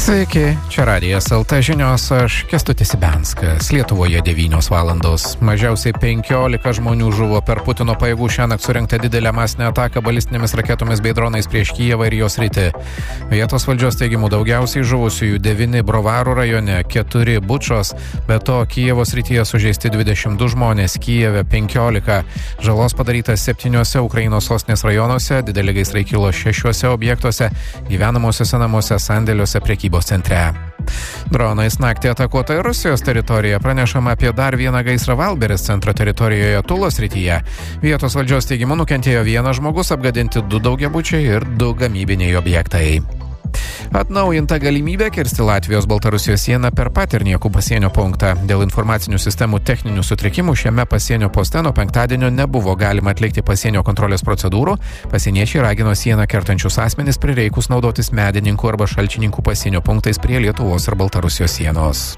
Sveiki, čia Radijas LT žinios, aš Kęstutis Ibenskas. Lietuvoje 9 valandos. Mažiausiai 15 žmonių žuvo per Putino pajėgų šiąnakt surengtą didelę masinę ataką balistinėmis raketomis bei dronais prieš Kijevą ir jos rytį. Vietos valdžios teigimu daugiausiai žuvusiųjų 9 Brovaro rajone, 4 Bučos, be to Kijevo srityje sužeisti 22 žmonės, Kijeve 15. Žalos padaryta 7 Ukrainos sostinės rajonuose, dideli gaisrai kilo 6 objektuose, gyvenamosiuose namuose, sandėliuose, prekybos centre. Dronais naktį atakuota ir Rusijos teritorija, pranešama apie dar vieną gaisrą Valberis centro teritorijoje Tulos srityje. Vietos valdžios teigimu nukentėjo vienas žmogus, apgadinti 2 daugiabučiai ir 2 gamybiniai objektai. Atnaujinta galimybė kirsti Latvijos-Baltarusijos sieną per Paterniekų pasienio punktą. Dėl informacinių sistemų techninių sutrikimų šiame pasienio poste nuo penktadienio nebuvo galima atlikti pasienio kontrolės procedūrų. Pasieniečiai ragino sieną kertančius asmenis prireikus naudotis medininkų arba šalčininkų pasienio punktais prie Lietuvos ir Baltarusijos sienos.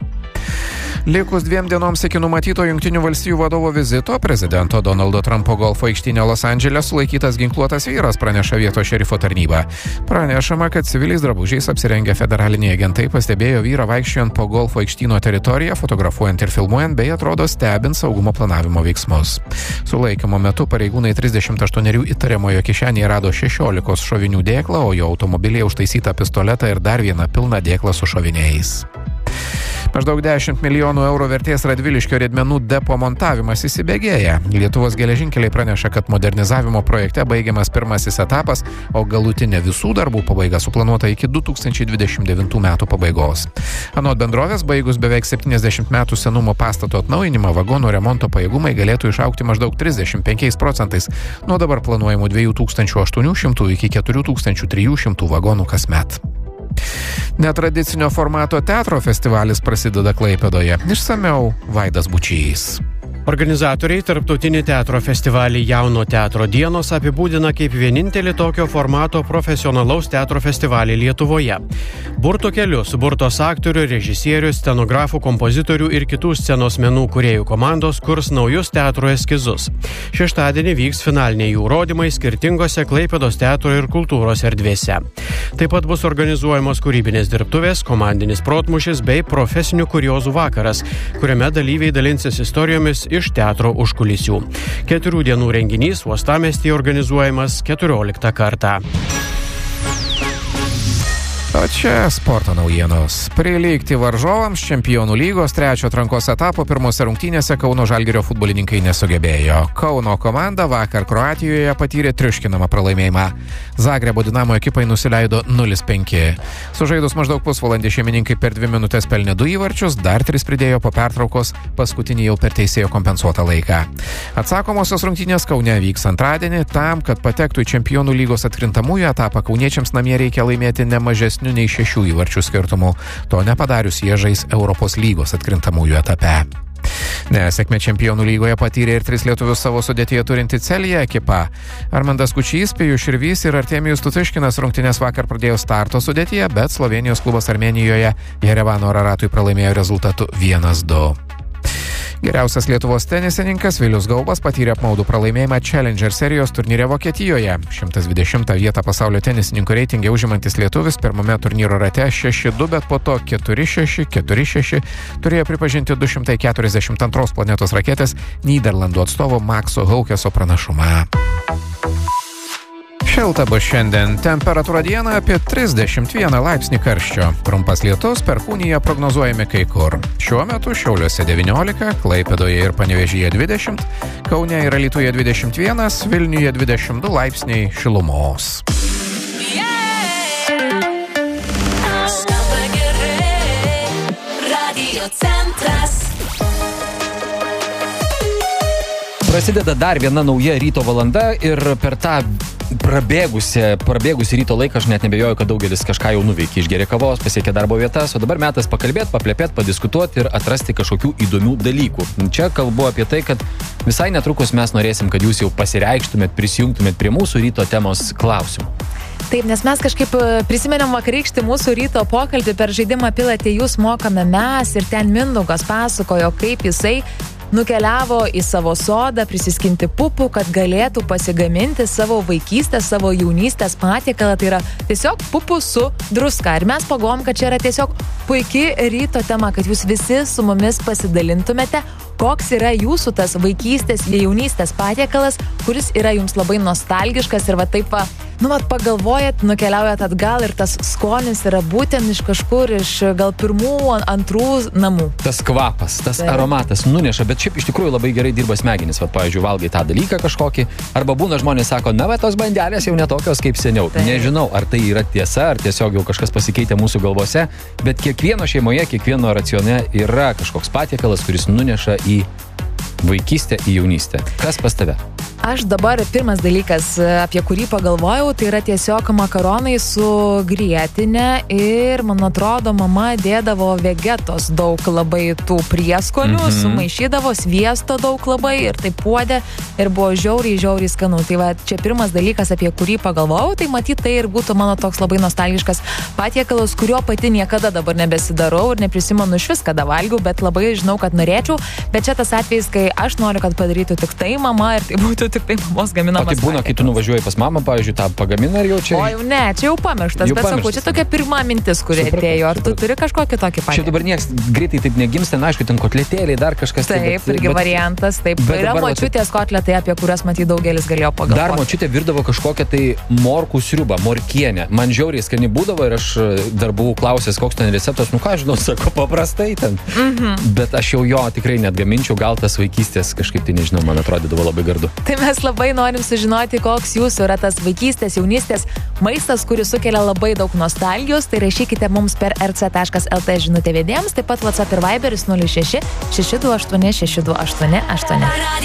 Likus 2 dienoms iki numatyto Jungtinių valstijų vadovo vizito, prezidento Donaldo Trumpo golfo aikštyne Los Andžele sulaikytas ginkluotas vyras, praneša vietos šerifo tarnyba. Pranešama, kad civiliais drabužiais apsirengę federaliniai agentai pastebėjo vyrą vaikščiojant po golfo aikštyno teritoriją, fotografuojant ir filmuojant, bei atrodo stebint saugumo planavimo veiksmus. Sulaikymo metu pareigūnai 38 įtariamojo kišenėje rado 16 šovinių dėklą, o jo automobilyje užtaisytą pistoletą ir dar vieną pilną dėklą su šoviniais. Maždaug 10 milijonų eurų vertės Radviliškio riedmenų depo montavimas įsibėgėja. Lietuvos geležinkeliai praneša, kad modernizavimo projekte baigiamas pirmasis etapas, o galutinė visų darbų pabaiga suplanuota iki 2029 metų pabaigos. Anot bendrovės, baigus beveik 70 metų senumo pastato atnaujinimą, vagonų remonto pajėgumai galėtų išaugti maždaug 35%, nuo dabar planuojamų 2800 iki 4300 vagonų kasmet. Netradicinio formato teatro festivalis prasideda Klaipėdoje. Išsamiau Vaidas Bučys. Organizatoriai Tarptautinį teatro festivalį Jauno teatro dienos apibūdina kaip vienintelį tokio formato profesionalaus teatro festivalį Lietuvoje. Burtų keliu suburtos aktorių, režisierių, scenografų, kompozitorių ir kitų scenos menų kūrėjų komandos kurs naujus teatro eskizus. Šeštadienį vyks finaliniai jų rodymai skirtingose Klaipėdos teatro ir kultūros erdvėse. Taip pat bus organizuojamos kūrybinės dirbtuvės, komandinis protmūšis bei profesinių kuriozų vakaras, kuriame dalyviai dalinsis istorijomis iš teatro užkulisių. 4 dienų renginys uostamiestyje organizuojamas 14 kartą. O čia sporto naujienos. Prilygti varžovams Čempionų lygos 3 atrankos etapo pirmose rungtynėse Kauno Žalgirio futbolininkai nesugebėjo. Kauno komanda vakar Kroatijoje patyrė triuškinamą pralaimėjimą. Zagrebo Dinamo ekipai nusileido 0-5. Sužaidus maždaug pusvalandį šeimininkai per 2 minutės pelnė 2 įvarčius, dar 3 pridėjo po pertraukos, paskutinį jau per teisėjo kompensuotą laiką. Atsakomosios rungtynės Kaune vyks antradienį. Tam, kad patektų į Čempionų lygos atkrintamųjų etapą, kauniečiams namie reikia laimėti ne mažesnių nei 6 įvarčių skirtumų. To nepadarius jie žais Europos lygos atkrintamųjų etape. Nesėkmę Čempionų lygoje patyrė ir 3 lietuvius savo sudėtyje turinti Celje ekipa. Armandas Kučys, Pijus Širvys ir Artemijus Tuciškinas rungtynes vakar pradėjo starto sudėtyje, bet Slovėnijos klubas Armėnijoje Jerevano Araratui pralaimėjo rezultatu 1-2. Geriausias Lietuvos tenisininkas Vilius Gaubas patyrė apmaudų pralaimėjimą Challenger serijos turnyre Vokietijoje. 120 vietą pasaulio tenisininkų reitinge užimantis lietuvis pirmame turnyro rate 6-2, bet po to 4-6, 4-6 turėjo pripažinti 242 planetos raketės Nyderlandų atstovo Makso Haukeso pranašumą. Šilta bus šiandien, temperatūra dieną apie 31 laipsnį karščio. Trumpas lietus, perkūnija prognozuojami kai kur. Šiuo metu Šiauliuose 19, Klaipėdoje ir Panevėžyje 20, Kaune ir Alytuje 21, Vilniuje 22 laipsniai šilumos. Prasideda dar viena nauja ryto valanda ir per tą prabėgusi ryto laiką aš net nebejoju, kad daugelis kažką jau nuveikė, išgėrė kavos, pasiekė darbo vietas, o dabar metas pakalbėti, paplepėti, padiskutuoti ir atrasti kažkokių įdomių dalykų. Čia kalbu apie tai, kad visai netrukus mes norėsim, kad jūs jau pasireikštumėt, prisijungtumėt prie mūsų ryto temos klausimų. Taip, nes mes kažkaip prisimenėm vakarykštį mūsų ryto pokalbį per žaidimą Pilate jūs mokame mes ir ten Mindaugas pasakojo, kaip jisai nukeliavo į savo sodą prisiskinti pupų, kad galėtų pasigaminti savo vaikystės, savo jaunystės patiekalą. Tai yra tiesiog pupų su druska. Ir mes pagalvojom, kad čia yra tiesiog puikiai ryto tema, kad jūs visi su mumis pasidalintumėte, koks yra jūsų tas vaikystės, jaunystės patiekalas, kuris yra jums labai nostalgiškas ir va taip va, pagalvojat, nukeliaujat atgal ir tas skonis yra būtent iš kažkur, iš gal pirmų, antrų namų. Tas kvapas, tas aromatas nuneša, bet šiaip iš tikrųjų labai gerai dirba smegenis. Vat, pavyzdžiui, valgai tą dalyką kažkokį, arba būna žmonės sako, na, bet tos bandelės jau netokios kaip seniau. Nežinau, ar tai yra tiesa, ar tiesiog jau kažkas pasikeitė mūsų galvose, bet kiekvieno šeimoje, kiekvieno racione yra kažkoks patiekalas, kuris nuneša į vaikystę, į jaunystę. Kas pas tave? Aš dabar pirmas dalykas, apie kurį pagalvojau, tai yra tiesiog makaronai su grietinė ir, man atrodo, mama dėdavo vegetos daug labai tų prieskonių, sumaišydavo sviesto daug labai ir tai puodė ir buvo žiauriai skanu. Tai va, čia pirmas dalykas, apie kurį pagalvojau, tai matyt, tai ir būtų mano toks labai nostalgiškas patiekalas, kurio pati niekada dabar nebesidarau ir neprisimenu iš vis, kada valgiau, bet labai žinau, kad norėčiau. Bet čia tas atvejis, kai aš noriu, kad padarytų tik tai mama ir tai būtų tik tai mamos gaminamas. O tai būna, kai tu nuvažiuoji pas mamą, pavyzdžiui, tą pagamina ir jau čia... O jau ne, čia jau pamirštas, bet sakau, čia tokia pirma mintis, kuri atėjo. Ar tu turi kažkokį tokį patį? Čia dabar nieks greitai taip negimsta, na, aišku, ten kotletėliai, dar kažkas. Taip, irgi variantas, taip. Yra močiutės kotletai, apie kurias matyt daugelis galėjo pagalvoti. Dar močiutė virdavo kažkokią tai morkų sriubą, morkienę. Man žiauriai skani būdavo ir aš dar buvau klausęs, koks ten receptas, nu ką žinau, sako, paprastai ten. Bet aš jau jo tikrai net gaminčiau, gal tas vaikystės kažkaip tai nežinau, man atrodydavo labai gardu. Tai mes labai norim sužinoti, koks jūsų yra tas vaikystės, jaunystės maistas, kuris sukelia labai daug nostalgijos. Tai rašykite mums per rc.lt žinutę vedėjams, taip pat WhatsApp ir Viberis 06 628 628 8.